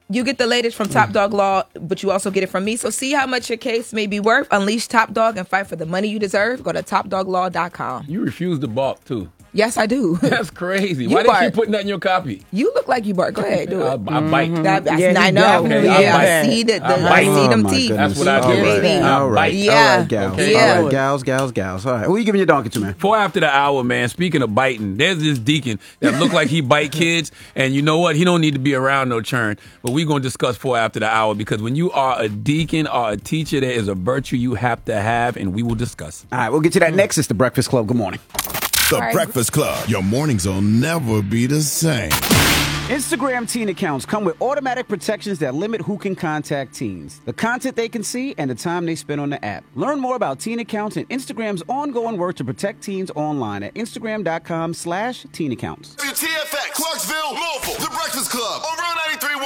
You get the latest from Top Dog Law, but you also get it from me. So see how much your case may be worth. Unleash Top Dog and fight for the money you deserve. Go to topdoglaw.com. You refuse to balk, too. Yes, I do. That's crazy. Why didn't you put that in your copy? You look like you bark. Go ahead, do it. I bite. I know. Okay, I see I see them teeth. That's what I do. Baby. All right. Yeah. All right, gals. Okay. All right, gals. All right. Who you giving your donkey to, man? 4 after the hour, man. Speaking of biting, there's this deacon that look like he bite kids, and you know what? He don't need to be around no churn. But we're going to discuss 4 after the hour, because when you are a deacon or a teacher, there is a virtue you have to have, and we will discuss. All right, we'll get to that next. It's the Breakfast Club. Good morning. The Breakfast Club. Your mornings will never be the same. Instagram teen accounts come with automatic protections that limit who can contact teens, the content they can see, and the time they spend on the app. Learn more about teen accounts and Instagram's ongoing work to protect teens online at Instagram.com/teenaccounts. WTFX, Clarksville, Louisville, The Breakfast Club on Round 93.1.